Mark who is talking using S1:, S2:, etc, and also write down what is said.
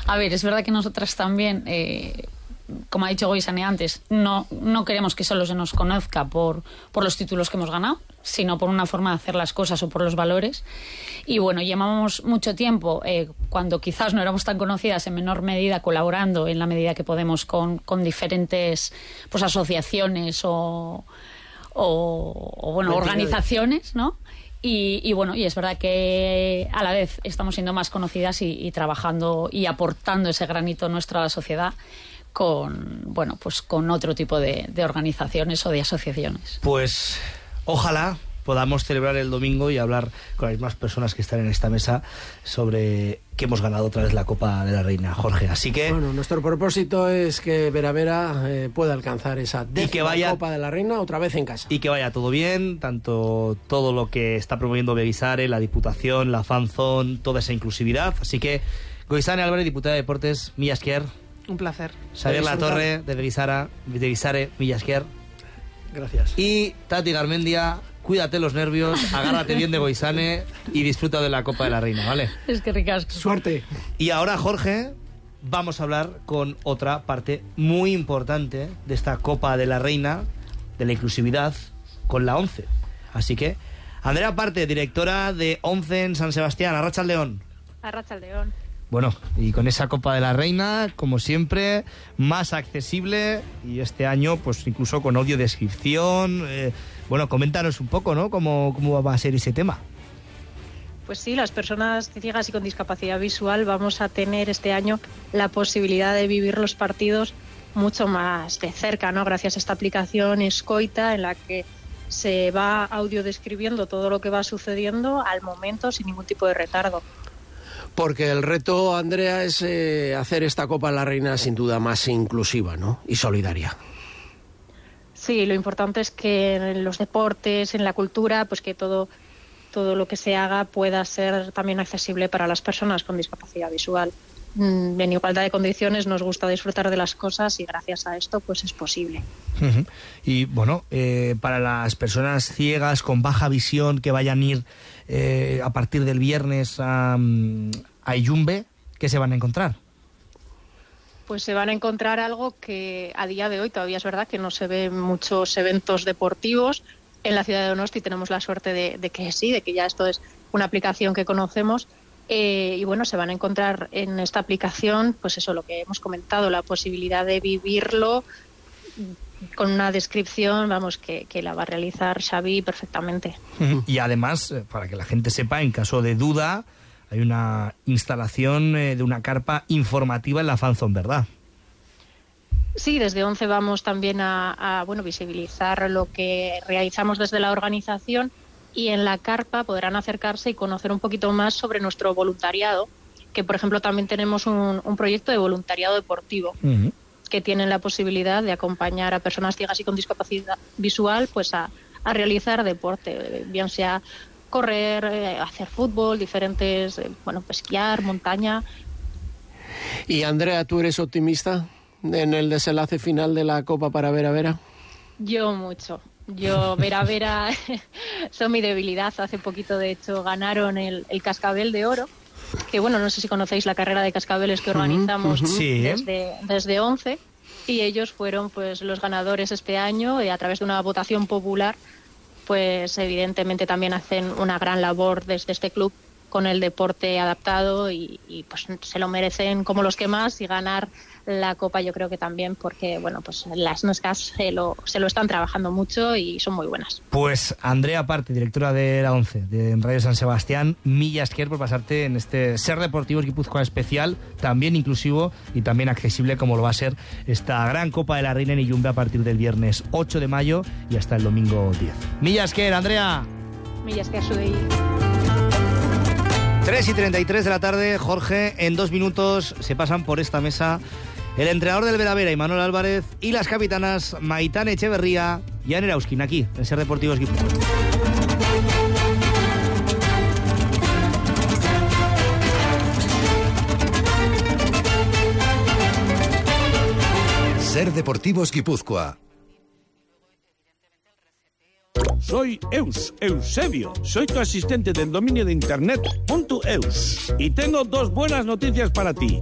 S1: A ver, es verdad que nosotras también, como ha dicho Goizane antes, no queremos que solo se nos conozca por los títulos que hemos ganado, sino por una forma de hacer las cosas o por los valores. Y bueno, llevamos mucho tiempo, cuando quizás no éramos tan conocidas, en menor medida colaborando en la medida que podemos con diferentes pues asociaciones o bueno, organizaciones, ¿no? Y bueno, y es verdad que a la vez estamos siendo más conocidas y trabajando y aportando ese granito nuestro a la sociedad con otro tipo de organizaciones o de asociaciones.
S2: Pues ojalá podamos celebrar el domingo y hablar con las mismas personas que están en esta mesa sobre que hemos ganado otra vez la Copa de la Reina, Jorge. Así que...
S3: Bueno, nuestro propósito es que Vera pueda alcanzar esa décima Copa de la Reina otra vez en casa.
S2: Y que vaya todo bien, tanto todo lo que está promoviendo Beguisare, la Diputación, la Fanzón, toda esa inclusividad. Así que, Goizane Álvarez, diputada de Deportes, Milla Esker.
S4: Un placer.
S2: Xavier Latorre, de Beguisare, Milla Esker.
S3: Gracias.
S2: Y Tati Garmendia, cuídate los nervios, agárrate bien de Goizane y disfruta de la Copa de la Reina, ¿vale?
S1: Es que ricasco.
S3: Suerte.
S2: Y ahora, Jorge, vamos a hablar con otra parte muy importante de esta Copa de la Reina, de la inclusividad, con la ONCE. Así que, Andrea Parte, directora de ONCE en San Sebastián. Arratsaldeon.
S5: Arratsaldeon.
S2: Bueno, y con esa Copa de la Reina, como siempre, más accesible, y este año, pues incluso con audiodescripción. Bueno, coméntanos un poco, ¿no? ¿Cómo va a ser ese tema?
S5: Pues sí, las personas ciegas y con discapacidad visual vamos a tener este año la posibilidad de vivir los partidos mucho más de cerca, ¿no? Gracias a esta aplicación Escoita, en la que se va audiodescribiendo todo lo que va sucediendo al momento sin ningún tipo de retardo.
S3: Porque el reto, Andrea, es hacer esta Copa de la Reina sin duda más inclusiva, ¿no? Y solidaria.
S5: Sí, lo importante es que en los deportes, en la cultura, pues que todo lo que se haga pueda ser también accesible para las personas con discapacidad visual. En igualdad de condiciones nos gusta disfrutar de las cosas y gracias a esto pues es posible.
S2: Uh-huh. Y bueno, para las personas ciegas con baja visión que vayan a ir a partir del viernes a Iyumbe, ¿qué se van a encontrar?
S5: Pues se van a encontrar algo que a día de hoy todavía es verdad que no se ve muchos eventos deportivos. En la ciudad de Donosti tenemos la suerte de que sí, de que ya esto es una aplicación que conocemos. Y bueno, se van a encontrar en esta aplicación, pues eso, lo que hemos comentado, la posibilidad de vivirlo con una descripción, vamos, que la va a realizar Xavi perfectamente.
S2: Y además, para que la gente sepa, en caso de duda, hay una instalación de una carpa informativa en la Fanzón, ¿verdad?
S5: Sí, desde ONCE vamos también a visibilizar lo que realizamos desde la organización. Y en la carpa podrán acercarse y conocer un poquito más sobre nuestro voluntariado, que por ejemplo también tenemos un proyecto de voluntariado deportivo, que tienen la posibilidad de acompañar a personas ciegas y con discapacidad visual pues a realizar deporte, bien sea correr, hacer fútbol, diferentes, esquiar, montaña.
S3: Y Andrea, ¿tú eres optimista en el desenlace final de la Copa para Vera?
S5: Yo mucho. Yo, Vera, son mi debilidad. Hace poquito, de hecho, ganaron el Cascabel de Oro, que bueno, no sé si conocéis la carrera de cascabeles que organizamos desde ONCE, y ellos fueron pues los ganadores este año a través de una votación popular. Pues evidentemente también hacen una gran labor desde este club con el deporte adaptado y pues se lo merecen como los que más, y ganar la Copa yo creo que también, porque bueno, pues las nuestras se lo están trabajando mucho y son muy buenas.
S2: Pues Andrea Parte, directora de la ONCE de Radio San Sebastián, Milla Esker, por pasarte en este Ser Deportivos Guipúzcoa especial, también inclusivo y también accesible como lo va a ser esta gran Copa de la Reina en Iyumbe a partir del viernes 8 de mayo y hasta el domingo 10. Milla Esker, Andrea.
S5: Milla Esker, soy
S2: 3:33 de la tarde, Jorge, en 2 minutos se pasan por esta mesa el entrenador del Vera, Imanol Álvarez, y las capitanas Maitane Echeverría y Aner Auskin, aquí en Ser Deportivos Guipúzcoa.
S6: Ser Deportivos Guipúzcoa.
S7: Soy Eusebio. Soy tu asistente del dominio de internet .eus. Y tengo 2 buenas noticias para ti.